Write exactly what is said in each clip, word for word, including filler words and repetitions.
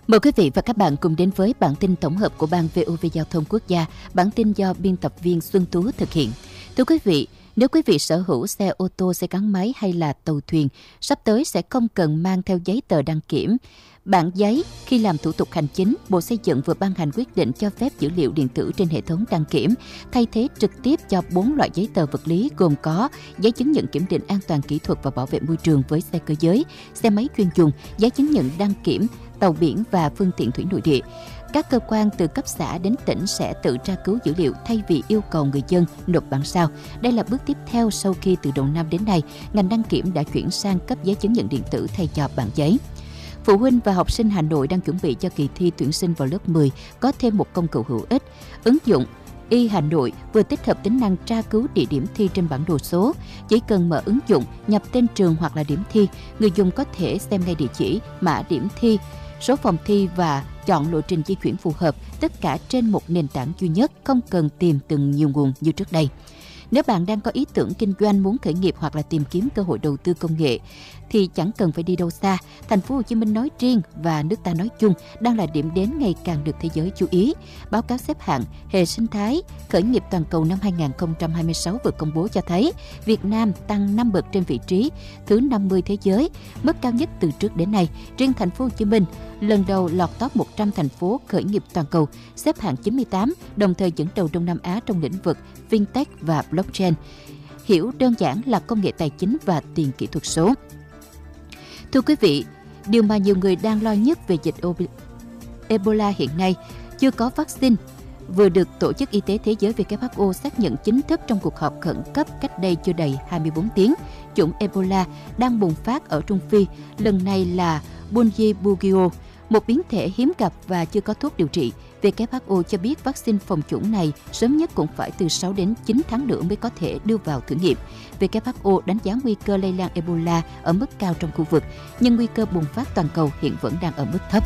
Mời quý vị và các bạn cùng đến với bản tin tổng hợp của Ban vê o vê Giao thông Quốc gia. Bản tin do biên tập viên Xuân Tú thực hiện. Thưa quý vị, nếu quý vị sở hữu xe ô tô, xe gắn máy hay là tàu thuyền, sắp tới sẽ không cần mang theo giấy tờ đăng kiểm, bản giấy khi làm thủ tục hành chính. Bộ Xây dựng vừa ban hành quyết định cho phép dữ liệu điện tử trên hệ thống đăng kiểm, thay thế trực tiếp cho bốn loại giấy tờ vật lý gồm có giấy chứng nhận kiểm định an toàn kỹ thuật và bảo vệ môi trường với xe cơ giới, xe máy chuyên dùng, giấy chứng nhận đăng kiểm tàu biển và phương tiện thủy nội địa. Các cơ quan từ cấp xã đến tỉnh sẽ tự tra cứu dữ liệu thay vì yêu cầu người dân nộp bản sao. Đây là bước tiếp theo sau khi từ đầu năm đến nay, ngành đăng kiểm đã chuyển sang cấp giấy chứng nhận điện tử thay cho bản giấy. Phụ huynh và học sinh Hà Nội đang chuẩn bị cho kỳ thi tuyển sinh vào lớp mười có thêm một công cụ hữu ích. Ứng dụng y Hà Nội vừa tích hợp tính năng tra cứu địa điểm thi trên bản đồ số. Chỉ cần mở ứng dụng, nhập tên trường hoặc là điểm thi, người dùng có thể xem ngay địa chỉ, mã điểm thi, số phòng thi và chọn lộ trình di chuyển phù hợp, tất cả trên một nền tảng duy nhất, không cần tìm từng nhiều nguồn như trước đây. Nếu bạn đang có ý tưởng kinh doanh, muốn khởi nghiệp hoặc là tìm kiếm cơ hội đầu tư công nghệ thì chẳng cần phải đi đâu xa. Thành phố Hồ Chí Minh nói riêng và nước ta nói chung đang là điểm đến ngày càng được thế giới chú ý. Báo cáo xếp hạng hệ sinh thái khởi nghiệp toàn cầu năm hai không hai sáu vừa công bố cho thấy Việt Nam tăng năm bậc trên vị trí thứ năm mươi thế giới, mức cao nhất từ trước đến nay. Riêng Thành phố Hồ Chí Minh lần đầu lọt top một trăm thành phố khởi nghiệp toàn cầu, xếp hạng chín mươi tám, đồng thời dẫn đầu Đông Nam Á trong lĩnh vực fintech và blockchain. Hiểu đơn giản là công nghệ tài chính và tiền kỹ thuật số. Thưa quý vị, điều mà nhiều người đang lo nhất về dịch Ebola hiện nay, chưa có vaccine, vừa được Tổ chức Y tế Thế giới W H O xác nhận chính thức trong cuộc họp khẩn cấp cách đây chưa đầy hai mươi bốn tiếng. Chủng Ebola đang bùng phát ở Trung Phi, lần này là Bundibugyo, một biến thể hiếm gặp và chưa có thuốc điều trị. W H O cho biết vaccine phòng chủng này sớm nhất cũng phải từ sáu đến chín tháng nữa mới có thể đưa vào thử nghiệm. W H O đánh giá nguy cơ lây lan Ebola ở mức cao trong khu vực, nhưng nguy cơ bùng phát toàn cầu hiện vẫn đang ở mức thấp.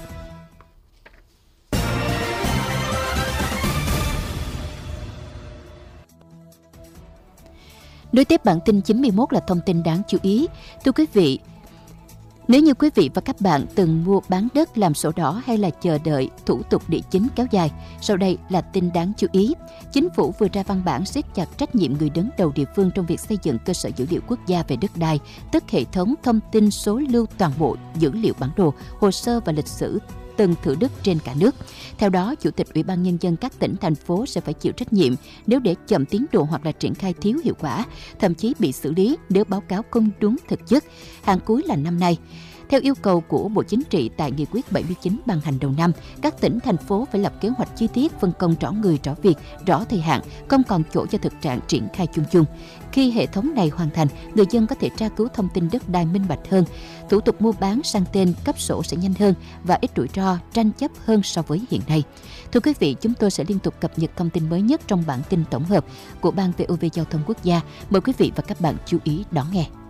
Nối tiếp bản tin chín mươi mốt là thông tin đáng chú ý. Thưa quý vị, nếu như quý vị và các bạn từng mua bán đất làm sổ đỏ hay là chờ đợi thủ tục địa chính kéo dài, sau đây là tin đáng chú ý. Chính phủ vừa ra văn bản siết chặt trách nhiệm người đứng đầu địa phương trong việc xây dựng cơ sở dữ liệu quốc gia về đất đai, tức hệ thống thông tin số lưu toàn bộ dữ liệu bản đồ, hồ sơ và lịch sử từng thửa đất trên cả nước. Theo đó, Chủ tịch Ủy ban Nhân dân các tỉnh, thành phố sẽ phải chịu trách nhiệm nếu để chậm tiến độ hoặc là triển khai thiếu hiệu quả, thậm chí bị xử lý nếu báo cáo không đúng thực chất. Hạn cuối là năm nay. Theo yêu cầu của Bộ Chính trị tại Nghị quyết bảy mươi chín ban hành đầu năm, các tỉnh, thành phố phải lập kế hoạch chi tiết, phân công rõ người, rõ việc, rõ thời hạn, không còn chỗ cho thực trạng triển khai chung chung. Khi hệ thống này hoàn thành, người dân có thể tra cứu thông tin đất đai minh bạch hơn, thủ tục mua bán, sang tên, cấp sổ sẽ nhanh hơn và ít rủi ro, tranh chấp hơn so với hiện nay. Thưa quý vị, chúng tôi sẽ liên tục cập nhật thông tin mới nhất trong bản tin tổng hợp của Ban vê o vê Giao thông Quốc gia. Mời quý vị và các bạn chú ý đón nghe.